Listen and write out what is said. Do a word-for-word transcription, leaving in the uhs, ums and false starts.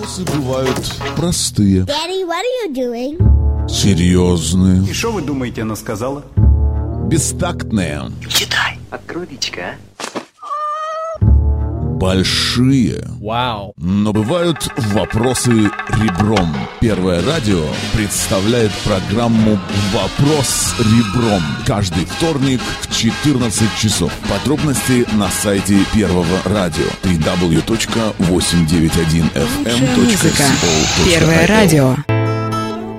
Бывают простые. Daddy, what are you doing? Серьезные. И что вы думаете, она сказала? Бестактные. Читай. Открой личико, а? Большие. Вау. Но бывают вопросы ребром. Первое радио представляет программу «Вопрос ребром» каждый вторник в четырнадцать часов. Подробности на сайте Первого радио дабл ю дабл ю дабл ю точка восемьсот девяносто один эф эм точка си о точка ай эл. Первое радио.